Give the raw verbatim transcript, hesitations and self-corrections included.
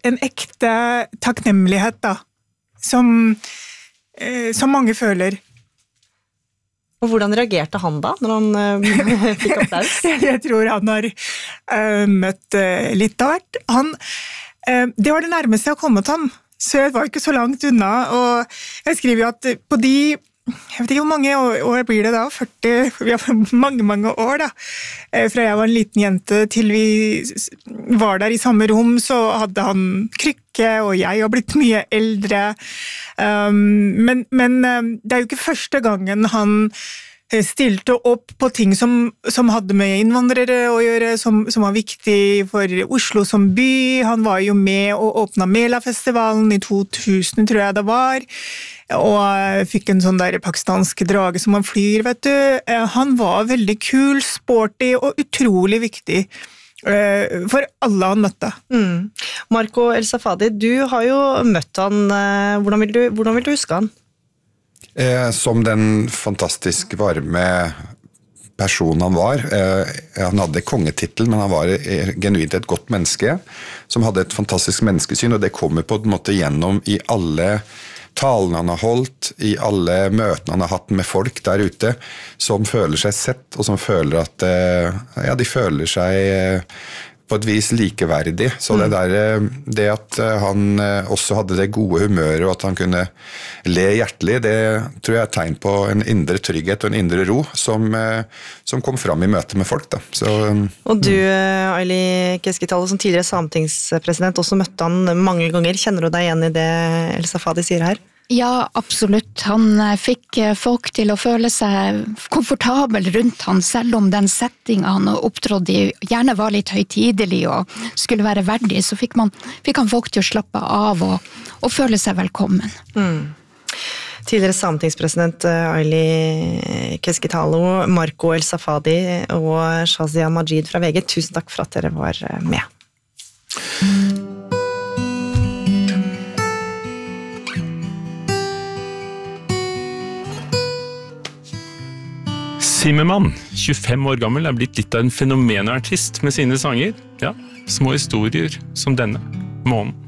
en ekte takknemlighet da, som, eh, som mange føler. Og hvordan reagerte han da, når han uh, fikk applaus? Jeg tror han har uh, møtt uh, litt av hvert. Han, uh, det var det nærmeste jeg har kommet ham, så jeg var ikke så langt unna, og jeg skriver jo at på de, jeg vet ikke hvor mange år, år blir det da, førti, vi har mange, mange år da, uh, fra jeg var en liten jente til vi var der i samme rom, så hadde han krykke, og jeg har blitt mye eldre, um, men, men uh, det er jo ikke første gangen han stilte opp på ting som, som hadde med innvandrere å gjøre, som, som var viktig for Oslo som by. Han var jo med og åpnet Mela-festivalen i to tusen, tror jeg det var, og fikk en sånn der pakistanske drage som han flyr, vet du. Han var veldig kul, sporty og utrolig viktig for alle han møtte. Mm. Marco El Safadi, du har jo møtt han. Hvordan vil du, hvordan vil du huske han? Eh, som den fantastisk varme personen han var. Eh, han hadde kongetittel, men han var eh, genuint et godt menneske, som hadde et fantastisk menneskesyn, og det kommer på en måte gjennom i alle talene han har holdt, i alle møtene han har hatt med folk der ute, som føler seg sett, og som føler at eh, ja, de føler seg eh, på et vis likeverdig. Så det der, det at han også hadde det gode humøret, og at han kunne le hjertelig, det tror jeg er et tegn på en indre trygghet og en indre ro, som, som kom fram i møte med folk. Da. Så, og du, Aili Keskitalo, som tidligere sametingspresident, også møtte han mange ganger. Kjenner du deg igjen i det El Safadi sier her? Ja, absolutt. Han fikk folk til å føle seg komfortabel rundt han, selv om den settingen han opptrådde i gjerne var litt høytidelig og skulle være verdig, så fikk, man, fikk han folk til å slappe av og, og føle seg velkommen. Mm. Tidligere sametingspresident Aili Keskitalo, Marco El Safadi og Shazia Majid fra V G, tusen takk for at dere var med. Zimmermann, tjuefem år gammel, er blitt litt av en fenomenartist med sine sanger. Ja, små historier som denne, Månen.